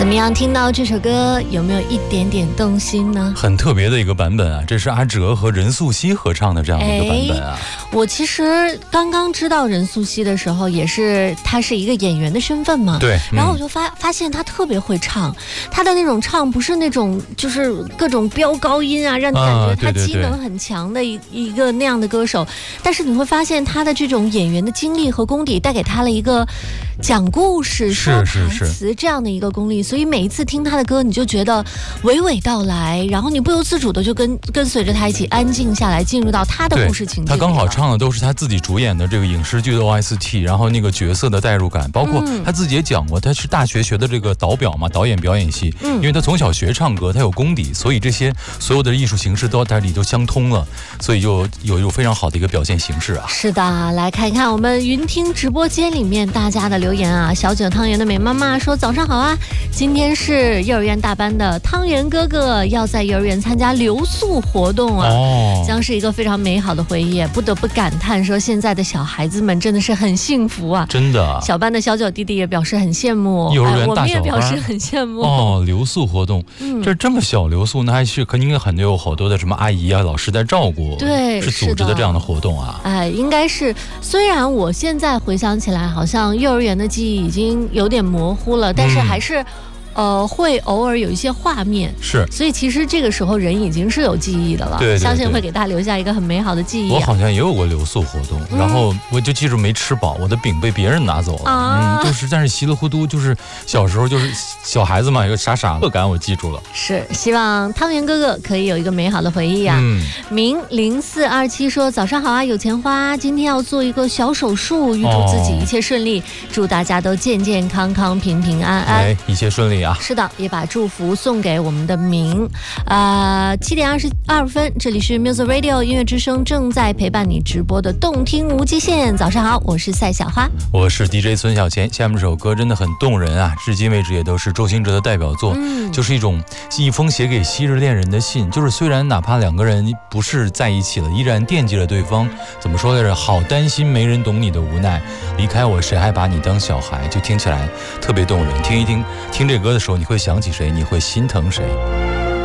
怎么样？听到这首歌有没有一点点动心呢？ 很特别的一个版本啊，这是阿哲和任素汐合唱的这样的一个版本啊。 我其实刚刚知道任素汐的时候，也是她是一个演员的身份嘛。 对。 然后我就发现她特别会唱，她的那种唱不是那种就是各种飙高音啊，让你感觉她机能很强的一个那样的歌手。但是你会发现她的这种演员的经历和功底，带给她了一个讲故事、说台词这样的一个功力。所以每一次听他的歌，你就觉得娓娓道来，然后你不由自主的就跟随着他一起安静下来，进入到他的故事情节。 他刚好唱的都是他自己主演的这个影视剧的 OST， 然后那个角色的代入感，包括他自己也讲过，他是大学学的这个导演表演系，因为他从小学唱歌，他有功底，所以这些所有的艺术形式都在里都相通了，所以就有一种非常好的一个表现形式啊。 是的，来看一看我们云听直播间里面大家的留言啊。小九汤圆的美妈妈说：早上好啊，今天是幼儿园大班的汤圆哥哥要在幼儿园参加留宿活动啊，将是一个非常美好的回忆。不得不感叹说，现在的小孩子们真的是很幸福啊， 真的。 小班的小九弟弟也表示很羡慕， 幼儿园大小班， 我们也表示很羡慕哦。留宿活动，这么小留宿，那还是肯定很多有好多的什么阿姨啊、老师在照顾， 对， 是组织的这样的活动啊。 应该是。虽然我现在回想起来，好像幼儿园的记忆已经有点模糊了，但是还是会偶尔有一些画面， 是， 所以其实这个时候人已经是有记忆的了， 对， 相信会给大家留下一个很美好的记忆。 我好像也有过留宿活动，然后我就记住没吃饱，我的饼被别人拿走了，但是稀里糊涂，就是小时候就是小孩子嘛，有傻傻的感我记住了。 是，希望汤圆哥哥可以有一个美好的回忆啊。明0427说：早上好啊，有钱花，今天要做一个小手术，预祝自己一切顺利，祝大家都健健康康、平平安安， 一切顺利啊。 是的，也把祝福送给我们的明。7点22分，这里是 Music Radio 音乐之声，正在陪伴你直播的动听无极限。早上好，我是赛小花， 我是 DJ 孙小钱。下面这首歌真的很动人啊，至今为止也都是周兴哲的代表作，就是一封写给昔日恋人的信。就是虽然哪怕两个人不是在一起了，依然惦记着对方。怎么说来着？好担心没人懂你的无奈，离开我谁还把你当小孩？就听起来特别动人。听这歌的时候，你会想起谁？你会心疼谁？